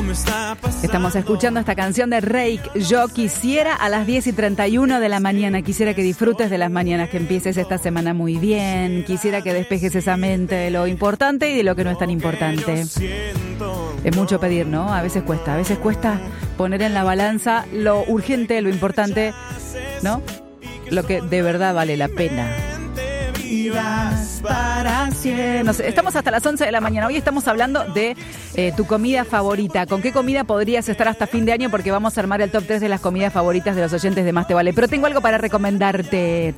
Estamos escuchando esta canción de Reik. Yo quisiera a las 10:31 de la mañana. Quisiera que disfrutes de las mañanas, que empieces esta semana muy bien. Quisiera que despejes esa mente de lo importante y de lo que no es tan importante. Es mucho pedir, ¿no? A veces cuesta poner en la balanza lo urgente, lo importante, ¿no? Lo que de verdad vale la pena. Para siempre. No sé, estamos hasta las 11 de la mañana. Hoy estamos hablando de tu comida favorita. ¿Con qué comida podrías estar hasta fin de año? Porque vamos a armar el top 3 de las comidas favoritas de los oyentes de Más Te Vale. Pero tengo algo para recomendarte.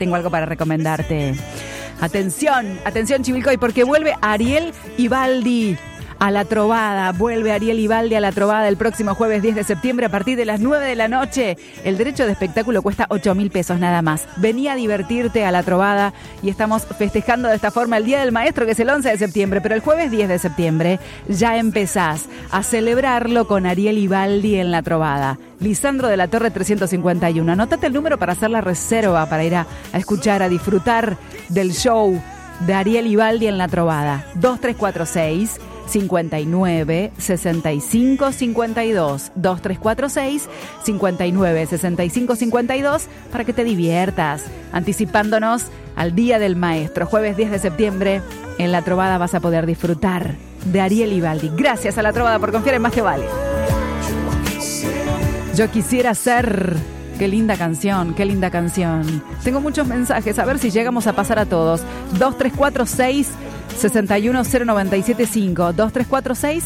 Atención, Chivilcoy, porque vuelve Ariel Ibaldi a la Trovada. Vuelve Ariel Ibaldi a la Trovada el próximo jueves 10 de septiembre a partir de las 9 de la noche. El derecho de espectáculo cuesta 8.000 pesos nada más. Vení a divertirte a la Trovada y estamos festejando de esta forma el Día del Maestro, que es el 11 de septiembre, pero el jueves 10 de septiembre ya empezás a celebrarlo con Ariel Ibaldi en la Trovada. Lisandro de la Torre 351. Anotate el número para hacer la reserva, para ir a escuchar, a disfrutar del show de Ariel Ibaldi en la Trovada. 2346 59 65 52 2346 59 65 52 para que te diviertas, anticipándonos al Día del Maestro. Jueves 10 de septiembre en la Trovada vas a poder disfrutar de Ariel Ibaldi. Gracias a la Trovada por confiar en Más Te Vale. Yo quisiera ser... Qué linda canción. Tengo muchos mensajes, a ver si llegamos a pasar a todos. 2346 61097.5 2346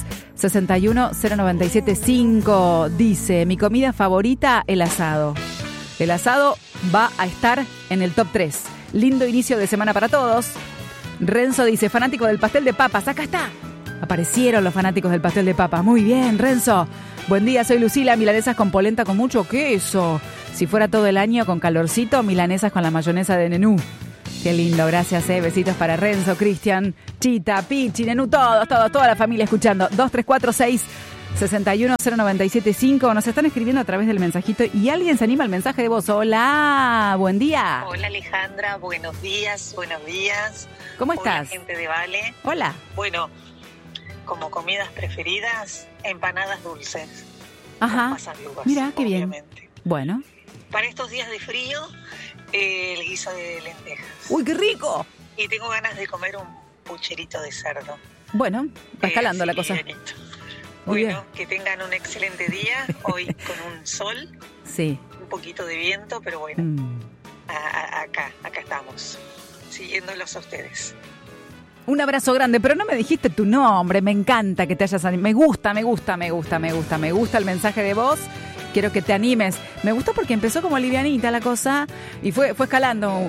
61097.5. Dice: mi comida favorita, el asado. El asado va a estar en el top 3. Lindo inicio de semana para todos. Renzo dice: fanático del pastel de papas. Acá está. Aparecieron los fanáticos del pastel de papas. Muy bien, Renzo. Buen día, soy Lucila. Milanesas con polenta con mucho queso. Si fuera todo el año con calorcito, milanesas con la mayonesa de Nenú. Qué lindo, gracias, besitos para Renzo, Cristian, Chita, Pichi, Nenú, toda la familia escuchando. 2346 61097.5. Nos están escribiendo a través del mensajito y alguien se anima al mensaje de voz. Hola, buen día. Hola, Alejandra, buenos días. ¿Cómo estás? Hola, gente de Vale. Hola. Bueno, como comidas preferidas, empanadas dulces. Ajá. Con pasas de uvas, mira, qué bien. obviamente. Bueno. Para estos días de frío, el guiso de lentejas. ¡Uy, qué rico! Y tengo ganas de comer un pucherito de cerdo. Bueno, va escalando la cosa. Livianito. Muy bueno, bien. que tengan un excelente día. Hoy con un sol. Sí. Un poquito de viento, pero bueno. Acá estamos. Siguiéndolos a ustedes. Un abrazo grande, pero no me dijiste tu nombre. Me encanta que te hayas animado. Me gusta el mensaje de voz. Quiero que te animes. Me gustó porque empezó como livianita la cosa y fue escalando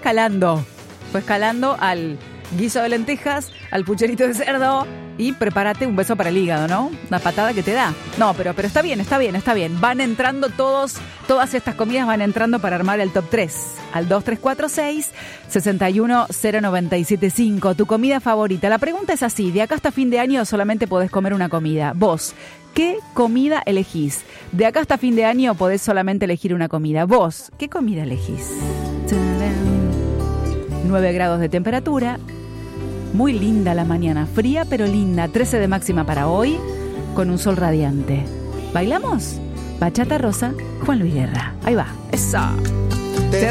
al guiso de lentejas, al pucherito de cerdo y prepárate un beso para el hígado, ¿no? Una patada que te da. No, pero está bien. Van entrando todas estas comidas van entrando para armar el top 3. Al 2346 61097.5. Tu comida favorita. La pregunta es así: de acá hasta fin de año solamente podés comer una comida. Vos, ¿qué comida elegís? De acá hasta fin de año podés solamente elegir una comida. Vos, ¿qué comida elegís? 9 grados de temperatura. Muy linda la mañana, fría pero linda. 13 de máxima para hoy, con un sol radiante. ¿Bailamos? Bachata Rosa, Juan Luis Guerra. Ahí va. ¡Esa!